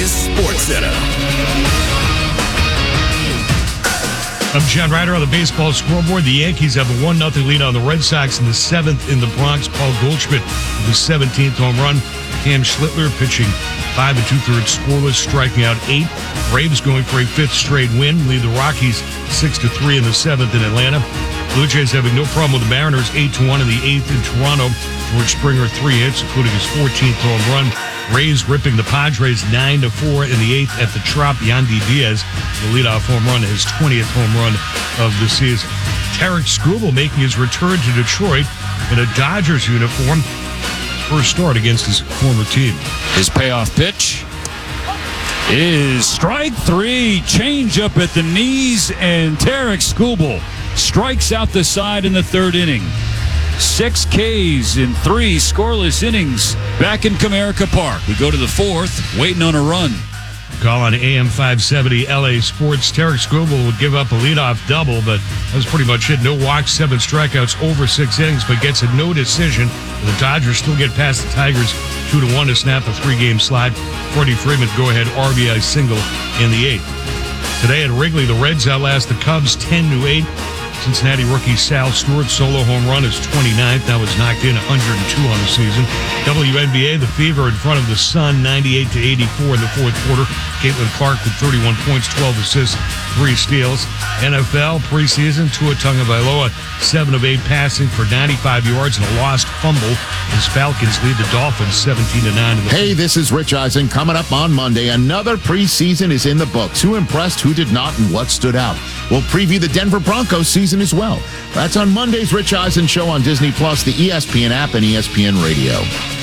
is SportsCenter. I'm John Ryder on the baseball scoreboard. The Yankees have a 1-0 lead on the Red Sox in the 7th in the Bronx. Paul Goldschmidt with his 17th home run. Cam Schlittler pitching 5 2/3 scoreless, striking out 8. Braves going for a 5th straight win. Lead the Rockies 6-3 in the 7th in Atlanta. Blue Jays having no problem with the Mariners 8-1 in the 8th in Toronto. George Springer 3 hits, including his 14th home run. Rays ripping the Padres 9-4 in the 8th at the Trop. Yandy Diaz, the leadoff home run, his 20th home run of the season. Tarek Skubal making his return to Detroit in a Dodgers uniform. First start against his former team. His payoff pitch is strike 3. Change up at the knees, and Tarek Skubal strikes out the side in the 3rd inning. 6 Ks in 3 scoreless innings back in Comerica Park. We go to the 4th, waiting on a run. Call on AM 570 LA Sports. Tarek Skubal would give up a leadoff double, but that was pretty much it. No walks, 7 strikeouts over 6 innings, but gets a no decision. The Dodgers still get past the Tigers 2-1 to snap a 3-game slide. Freddie Freeman go-ahead RBI single in the 8th. Today at Wrigley, the Reds outlast the Cubs 10-8. Cincinnati rookie Sal Stewart solo home run is 29th. That was knocked in 102 on the season. WNBA, the Fever in front of the Sun 98-84 in the 4th quarter. Caitlin Clark with 31 points, 12 assists, 3 steals. NFL preseason, Tua Tagovailoa 7 of 8 passing for 95 yards and a lost fumble as Falcons lead the Dolphins 17-9. Hey, this is Rich Eisen. Coming up on Monday, another preseason is in the books. Who impressed, who did not, and what stood out? We'll preview the Denver Broncos season as well. That's on Monday's Rich Eisen Show on Disney+, the ESPN app, and ESPN Radio.